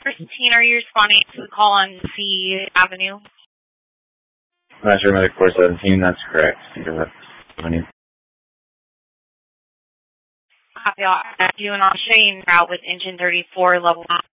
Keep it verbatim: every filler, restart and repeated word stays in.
Christine, are you responding to the call on C Avenue? Master Medic four seventeen, that's correct. Avenue. Copy all. You and I'll show you route with engine thirty-four, level one.